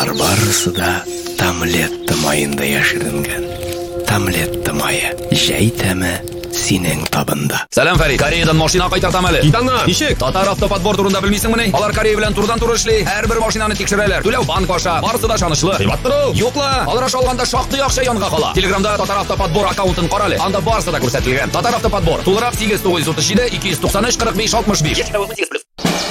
Алар барысы да Тамлетта майында яширенгән. Тамлетта майы җәй тәме синең табында. Сәлам, Фәрид. Кореядан машина кайтартам әле. Китаңа. Ничек? Татар автоподбор турында белмисеңме? Алар Корея белән турыдан-туры эшли. Һәрбер машинаны тикшерәләр. Түләү банк аша. Барысы да шанычлы. Кыйбаттыр ул. Юкла, алар аша алганда шактый акча янга кала. Телеграмда Татар автоподбор аккаунтын кара әле. Анда барысы да күрсәтелгән. Татар автоподбор. Тулырак 8937 293 45 65.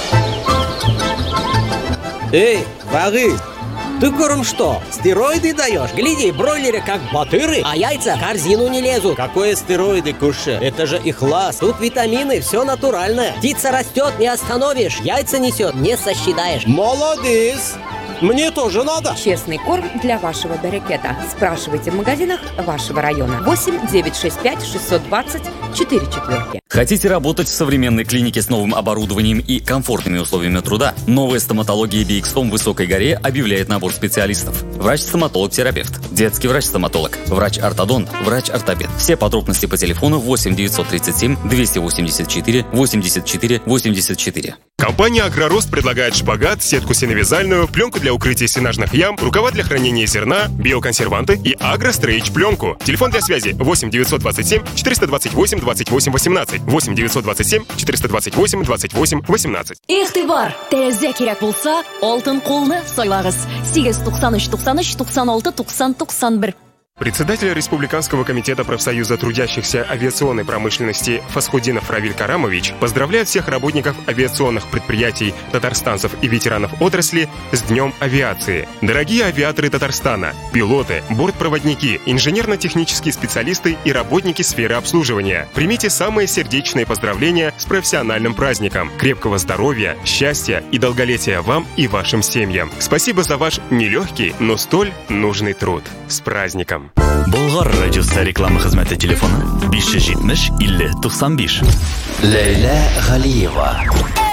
Эй, Вагы, ты куром что, стероиды даешь? Гляди, бройлеры как батыры, а яйца в корзину не лезут. Какое стероиды, Куша? Это же ихлас. Тут витамины, все натуральное. Птица растет, не остановишь. Яйца несет, не сосчитаешь. Молодец! Мне тоже надо. Честный корм для вашего берекета. Спрашивайте в магазинах вашего района. 8 965 620 44. Хотите работать в современной клинике с новым оборудованием и комфортными условиями труда? Новая стоматология BX-Tom в Высокой горе объявляет набор специалистов. Врач-стоматолог-терапевт, детский врач-стоматолог, врач-ортодонт, врач-ортопед. Все подробности по телефону 8 937 284 84 84. Компания «Агророст» предлагает шпагат, сетку сеновязальную, пленку для укрытия сенажных ям, рукава для хранения зерна, биоконсерванты и агрострейч пленку. Телефон для связи 8 927 428 28 18 8 927 428 28 18. Игътибар! Тәрәзә кирәк булса, алтын кулны сайлагыз. 893 93 96 90 91. Председатель Республиканского комитета профсоюза трудящихся авиационной промышленности Фасхудинов Равиль Карамович поздравляет всех работников авиационных предприятий, татарстанцев и ветеранов отрасли с Днем авиации. Дорогие авиаторы Татарстана, пилоты, бортпроводники, инженерно-технические специалисты и работники сферы обслуживания, примите самые сердечные поздравления с профессиональным праздником. Крепкого здоровья, счастья и долголетия вам и вашим семьям. Спасибо за ваш нелегкий, но столь нужный труд. С праздником! Болгар радиосы реклама хезмәте телефоны 570 50 95. Ләйлә Галиева.